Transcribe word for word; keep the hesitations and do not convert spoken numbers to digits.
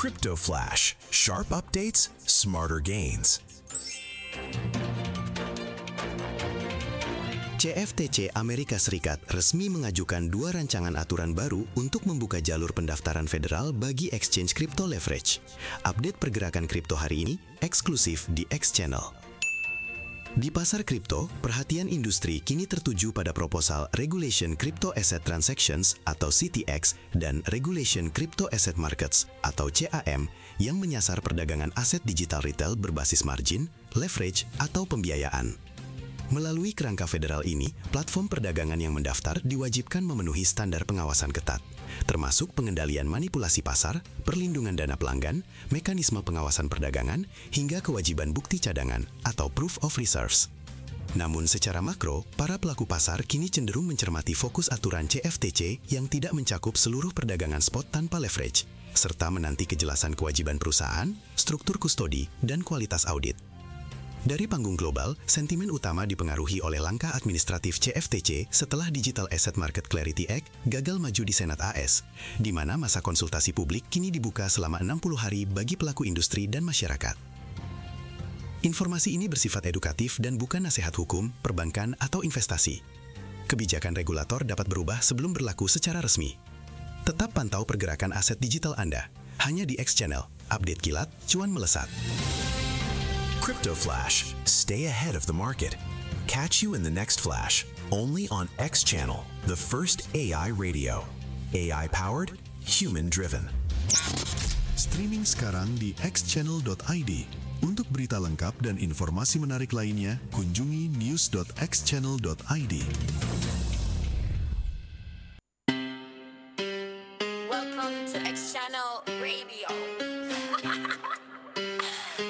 Crypto Flash, sharp updates, smarter gains. C F T C Amerika Serikat resmi mengajukan dua rancangan aturan baru untuk membuka jalur pendaftaran federal bagi exchange crypto leverage. Update pergerakan kripto hari ini eksklusif di X Channel. Di pasar kripto, perhatian industri kini tertuju pada proposal Regulation Crypto Asset Transactions atau C T X dan Regulation Crypto Asset Markets atau C A M yang menyasar perdagangan aset digital retail berbasis margin, leverage, atau pembiayaan. Melalui kerangka federal ini, platform perdagangan yang mendaftar diwajibkan memenuhi standar pengawasan ketat, termasuk pengendalian manipulasi pasar, perlindungan dana pelanggan, mekanisme pengawasan perdagangan, hingga kewajiban bukti cadangan atau proof of reserves. Namun secara makro, para pelaku pasar kini cenderung mencermati fokus aturan C F T C yang tidak mencakup seluruh perdagangan spot tanpa leverage, serta menanti kejelasan kewajiban perusahaan, struktur kustodi, dan kualitas audit. Dari panggung global, sentimen utama dipengaruhi oleh langkah administratif C F T C setelah Digital Asset Market Clarity Act gagal maju di Senat A S, di mana masa konsultasi publik kini dibuka selama enam puluh hari bagi pelaku industri dan masyarakat. Informasi ini bersifat edukatif dan bukan nasihat hukum, perbankan, atau investasi. Kebijakan regulator dapat berubah sebelum berlaku secara resmi. Tetap pantau pergerakan aset digital Anda, hanya di X Channel. Update kilat, cuan melesat. Crypto Flash, stay ahead of the market. Catch you in the next flash, only on X Channel, the first A I radio. A I-powered, human-driven. Streaming sekarang di x channel dot i d. Untuk berita lengkap dan informasi menarik lainnya, kunjungi news dot x channel dot i d. Welcome to X Channel Radio.